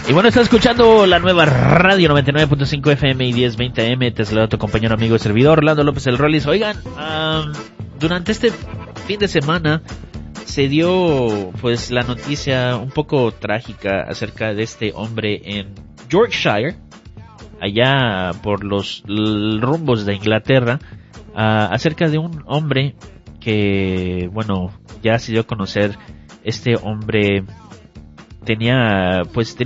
Y bueno, estás escuchando la nueva radio 99.5 FM y 1020 AM. Te saluda tu compañero, amigo y servidor, Orlando López el Rollis. Oigan, durante este fin de semana se dio pues la noticia un poco trágica acerca de este hombre en Yorkshire, allá por los rumbos de Inglaterra, acerca de un hombre que, bueno, ya se dio a conocer. Este hombre tenía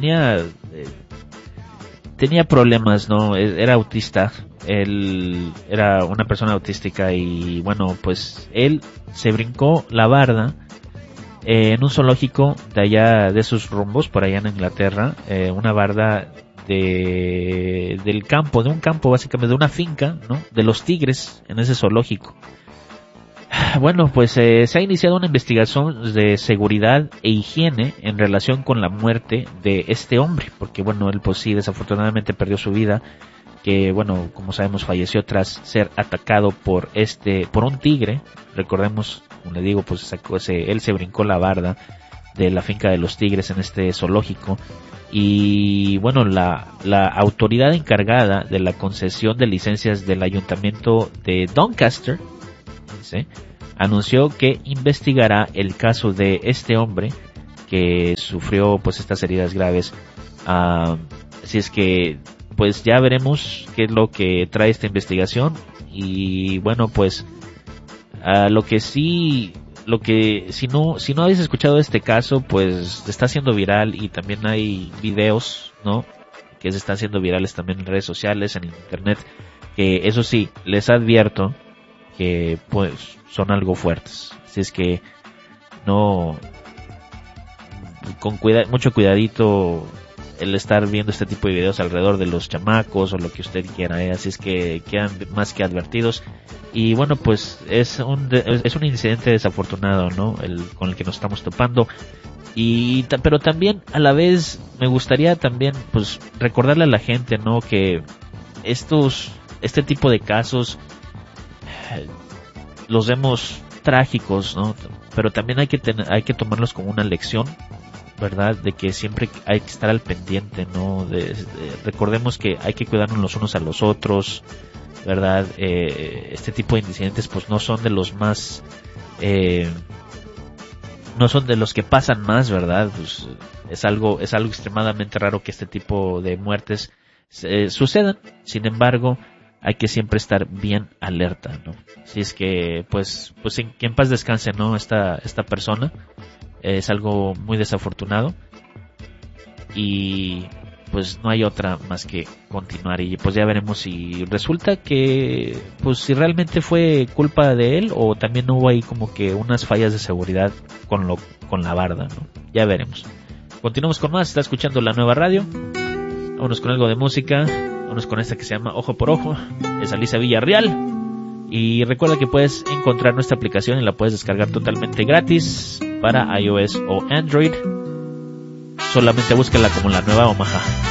problemas, ¿no? Era autista. Él era una persona autística y, bueno, pues él se brincó la barda en un zoológico de allá, de sus rumbos, por allá en Inglaterra, una barda de un campo, básicamente, de una finca, ¿no? De los tigres en ese zoológico. Bueno, pues se ha iniciado una investigación de seguridad e higiene en relación con la muerte de este hombre, porque bueno, él pues sí, desafortunadamente perdió su vida, que bueno, como sabemos, falleció tras ser atacado por un tigre. Recordemos, como le digo, pues él se brincó la barda de la finca de los tigres en este zoológico. Y bueno, la autoridad encargada de la concesión de licencias del ayuntamiento de Doncaster, ¿sí?, anunció que investigará el caso de este hombre que sufrió pues estas heridas graves. Así es que pues ya veremos qué es lo que trae esta investigación. Y bueno, pues si no habéis escuchado este caso, pues está siendo viral, y también hay videos, ¿no?, que se están haciendo virales también en redes sociales, en internet, que eso sí, les advierto que pues son algo fuertes. Así es que no, mucho cuidadito el estar viendo este tipo de videos alrededor de los chamacos o lo que usted quiera, Así es que quedan más que advertidos. Y bueno, pues es un incidente desafortunado, ¿no?, con el que nos estamos topando. Pero también a la vez me gustaría también pues recordarle a la gente, ¿no?, que este tipo de casos los vemos trágicos, ¿no?, pero también hay que tomarlos como una lección, ¿verdad?, de que siempre hay que estar al pendiente, ¿no? Recordemos que hay que cuidarnos los unos a los otros, ¿verdad? Este tipo de incidentes pues no son de los más no son de los que pasan más, ¿verdad? Pues es algo extremadamente raro que este tipo de muertes sucedan. Sin embargo, hay que siempre estar bien alerta, ¿no? Así es que, pues que en paz descanse, ¿no?, esta persona. Es algo muy desafortunado. Y pues no hay otra más que continuar. Y pues ya veremos si resulta que, pues si realmente fue culpa de él, o también hubo ahí como que unas fallas de seguridad con la barda, ¿no? Ya veremos. Continuamos con más. Está escuchando la nueva radio. Vámonos con algo de música. Vámonos con esta que se llama Ojo por Ojo. Es Alicia Villarreal. Y recuerda que puedes encontrar nuestra aplicación y la puedes descargar totalmente gratis para iOS o Android. Solamente búscala como La Nueva Omaha.